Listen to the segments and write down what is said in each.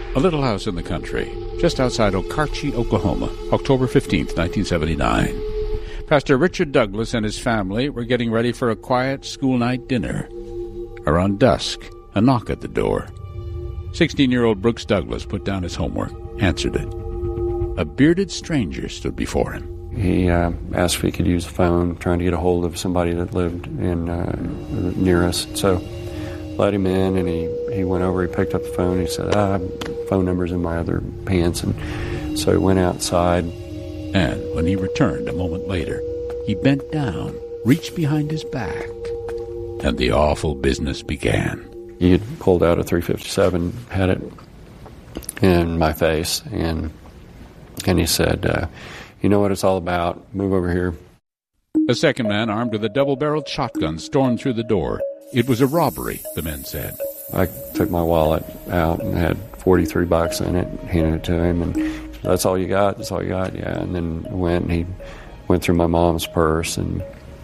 A little house in the country, just outside Okarche, Oklahoma, October 15th, 1979. Pastor Richard Douglas and his family were getting ready for a quiet school night dinner. Around dusk, a knock at the door. 16-year-old Brooks Douglas put down his homework, answered it. A bearded stranger stood before him. He asked if he could use the phone, trying to get a hold of somebody that lived near us. So let him in, and he went over, he picked up the phone, he said, phone number's in my other pants, and so he went outside. And when he returned a moment later, he bent down, reached behind his back, and the awful business began. He had pulled out a .357, had it in my face, and he said, you know what it's all about, move over here. A second man, armed with a double-barreled shotgun, stormed through the door. It was a robbery, the men said. I took my wallet out and had $43 in it, handed it to him, and that's all you got? That's all you got? Yeah. And then he went through my mom's purse, and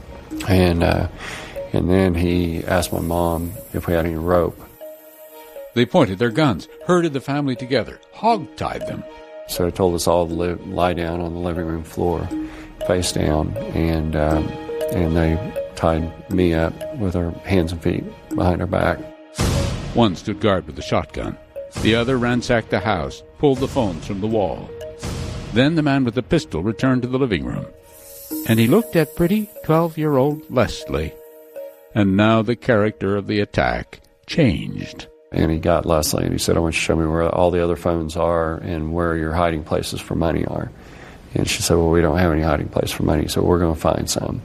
then he asked my mom if we had any rope. They pointed their guns, herded the family together, hog-tied them. So they told us all to lie down on the living room floor, face down, and they tied me up with our hands and feet behind our back. One stood guard with a shotgun. The other ransacked the house, pulled the phones from the wall. Then the man with the pistol returned to the living room, and he looked at pretty 12-year-old Leslie. And now the character of the attack changed. And he got Leslie, and he said, I want you to show me where all the other phones are and where your hiding places for money are. And she said, well, we don't have any hiding place for money, so we're going to find some.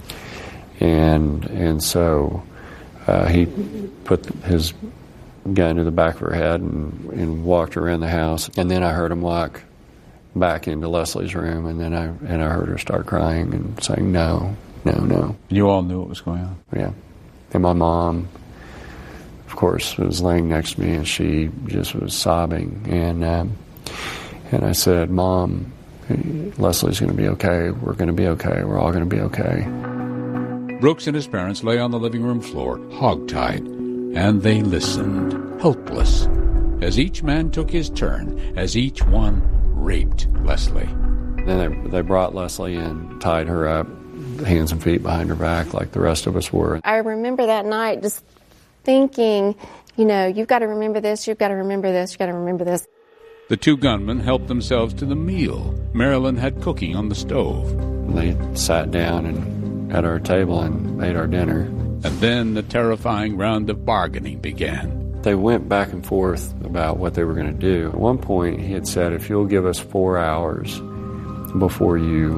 And so he put his gun to the back of her head and walked around the house. And then I heard him walk back into Leslie's room, and then I heard her start crying and saying, no, no, no. You all knew what was going on? Yeah. And my mom, of course, was laying next to me, and she just was sobbing. And I said, Mom, Leslie's going to be okay. We're going to be okay. We're all going to be okay. Brooks and his parents lay on the living room floor, hog-tied, and they listened, helpless, as each man took his turn, as each one raped Leslie. Then they brought Leslie in, tied her up, hands and feet behind her back like the rest of us were. I remember that night just thinking, you've got to remember this, you've got to remember this, you've got to remember this. The two gunmen helped themselves to the meal Marilyn had cooking on the stove. They sat down and at our table and ate our dinner. And then the terrifying round of bargaining began. They went back and forth about what they were going to do. At one point, he had said, if you'll give us 4 hours before you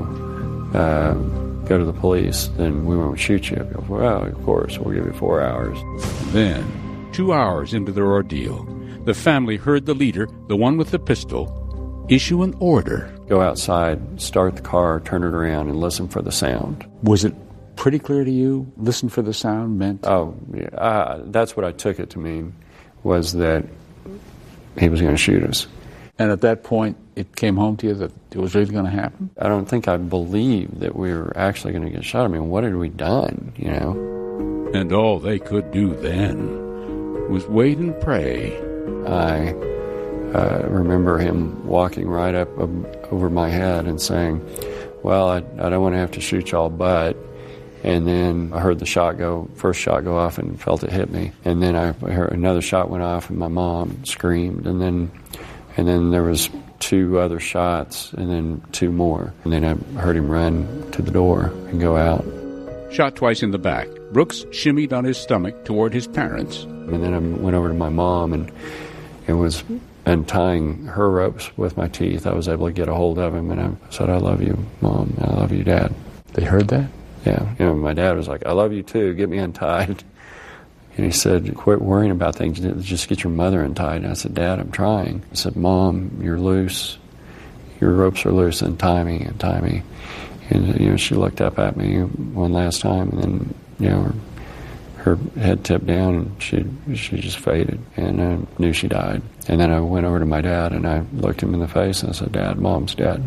go to the police, then we won't shoot you. Go, well, of course, we'll give you 4 hours. Then, 2 hours into their ordeal, the family heard the leader, the one with the pistol, issue an order. Go outside, start the car, turn it around, and listen for the sound. Was it pretty clear to you, listen for the sound meant? Oh, yeah. That's what I took it to mean, was that he was going to shoot us. And at that point, it came home to you that it was really going to happen? I don't think I believed that we were actually going to get shot. I mean, what had we done, And all they could do then was wait and pray. I remember him walking right up over my head and saying, well, I don't want to have to shoot y'all, but... And then I heard the first shot go off and felt it hit me. And then I heard another shot went off and my mom screamed. And then there was 2 other shots and then 2 more. And then I heard him run to the door and go out. Shot twice in the back, Brooks shimmied on his stomach toward his parents. And then I went over to my mom and was untying her ropes with my teeth. I was able to get a hold of him and I said, I love you, Mom. I love you, Dad. They heard that? Yeah. My dad was like, I love you too. Get me untied. And he said, quit worrying about things. Just get your mother untied. And I said, Dad, I'm trying. I said, Mom, you're loose. Your ropes are loose. Untie me, untie me. And, she looked up at me one last time and then, her head tipped down and she just faded. And I knew she died. And then I went over to my dad and I looked him in the face and I said, Dad, Mom's dead.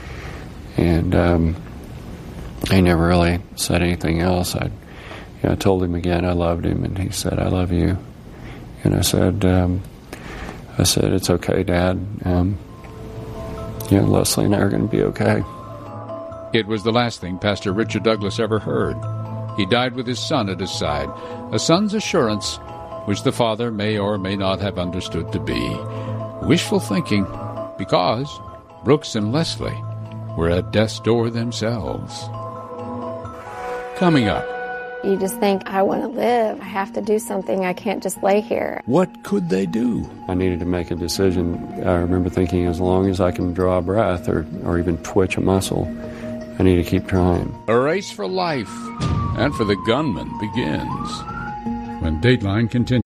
And, he never really said anything else. I told him again I loved him, and he said, I love you. And I said, I said, "It's okay, Dad. Leslie and I are going to be okay." It was the last thing Pastor Richard Douglas ever heard. He died with his son at his side, a son's assurance which the father may or may not have understood to be wishful thinking, because Brooks and Leslie were at death's door themselves. Coming up, You just think, I want to live. I have to do something. I can't just lay here. what could they do? I needed to make a decision. I remember thinking, as long as I can draw a breath or even twitch a muscle, I need to keep trying. A race for life and for the gunman begins when Dateline continues.